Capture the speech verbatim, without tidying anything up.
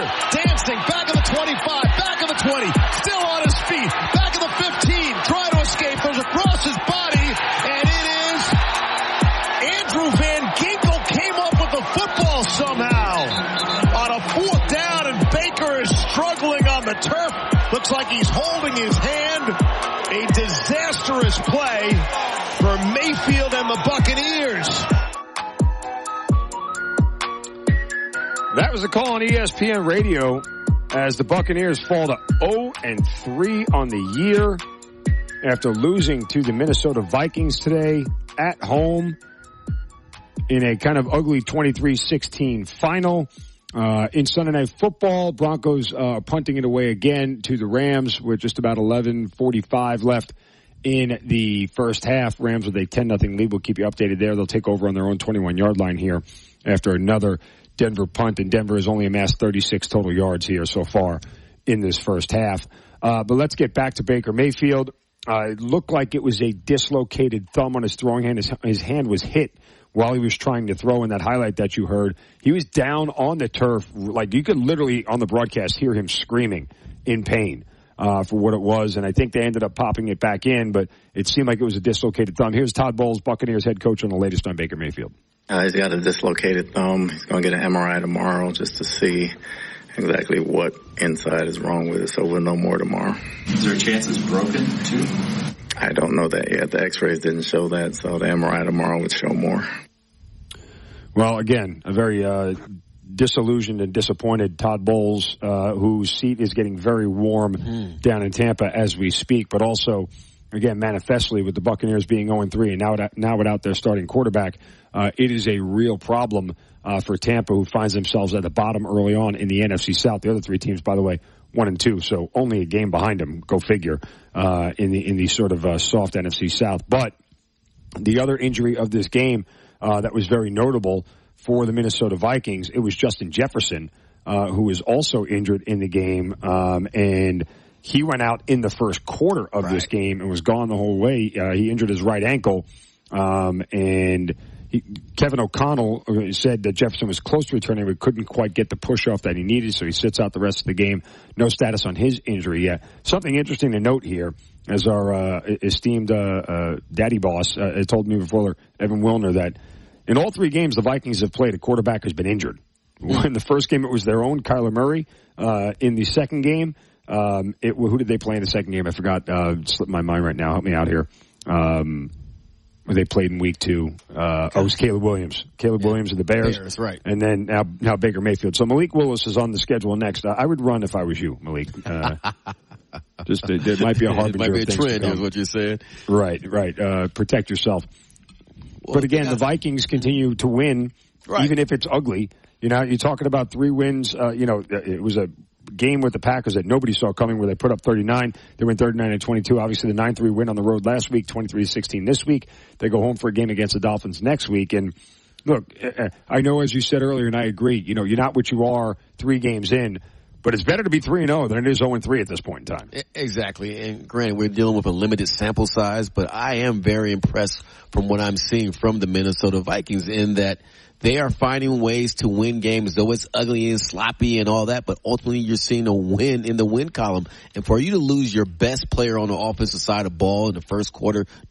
dancing, back of the twenty-five, back of the twenty, still on his feet, back of the fifteen, trying to escape, goes across his body, and it is Andrew Van Ginkel came up with the football somehow on a fourth down, and Baker is struggling on the turf. Looks like he's holding his hand. A disastrous play for Mayfield and the Buccaneers. That was a call on E S P N Radio as the Buccaneers fall to oh and three on the year after losing to the Minnesota Vikings today at home in a kind of ugly twenty-three sixteen final. Uh, in Sunday Night Football, Broncos uh, punting it away again to the Rams with just about eleven forty-five left in the first half. Rams with a ten nothing lead. We'll keep you updated there. They'll take over on their own twenty-one yard line here after another Denver punt, and Denver has only amassed thirty-six total yards here so far in this first half. Uh, but let's get back to Baker Mayfield. Uh, it looked like it was a dislocated thumb on his throwing hand. His, his hand was hit while he was trying to throw in that highlight that you heard. He was down on the turf. Like, you could literally, on the broadcast, hear him screaming in pain uh, for what it was. And I think they ended up popping it back in, but it seemed like it was a dislocated thumb. Here's Todd Bowles, Buccaneers head coach, on the latest on Baker Mayfield. Uh, he's got a dislocated thumb. He's going to get an M R I tomorrow just to see exactly what inside is wrong with it, so we'll know more tomorrow. Is there a chance it's broken, too? I don't know that yet. The x-rays didn't show that, so the M R I tomorrow would show more. Well, again, a very uh, disillusioned and disappointed Todd Bowles, uh, whose seat is getting very warm mm. down in Tampa as we speak, but also, again, manifestly with the Buccaneers being oh and three and now, now without their starting quarterback, uh, it is a real problem uh, for Tampa, who finds themselves at the bottom early on in the N F C South. The other three teams, by the way, one and two, so only a game behind them, go figure, uh, in the in the sort of uh, soft N F C South. But the other injury of this game uh, that was very notable for the Minnesota Vikings, it was Justin Jefferson, uh, who was also injured in the game, um, and he went out in the first quarter of right. this game and was gone the whole way. Uh, he injured his right ankle, um, and he, Kevin O'Connell said that Jefferson was close to returning, but couldn't quite get the push-off that he needed, so he sits out the rest of the game. No status on his injury yet. Something interesting to note here, as our uh, esteemed uh, uh, daddy boss uh, told me before, Evan Wilner, that in all three games the Vikings have played, a quarterback has been injured. In the first game, it was their own Kyler Murray. Uh, in the second game, Um, it, who did they play in the second game? I forgot. Uh, slipped my mind right now. Help me out here. Um, they played in week two. Uh, oh, it was Caleb Williams. Caleb yeah. Williams of the Bears. Bears, right. And then now, now Baker Mayfield. So Malik Willis is on the schedule next. Uh, I would run if I was you, Malik. Uh, just, uh, there might be a harbinger it might be a of things trend, to come. is what you're saying. Right, right. Uh, protect yourself. Well, but again, the Vikings continue to win, right. even if it's ugly. You know, you're talking about three wins. Uh, you know, it was a game with the Packers that nobody saw coming, where they put up thirty-nine. They went thirty-nine and twenty-two. Obviously, the nine three win on the road last week, twenty-three to sixteen this week. They go home for a game against the Dolphins next week. And look, I know, as you said earlier, and I agree, you know, you're not what you are three games in, but it's better to be three and oh than it is oh and three at this point in time. Exactly. And granted, we're dealing with a limited sample size, but I am very impressed from what I'm seeing from the Minnesota Vikings, in that they are finding ways to win games, though it's ugly and sloppy and all that, but ultimately you're seeing a win in the win column. And for you to lose your best player on the offensive side of the ball in the first quarter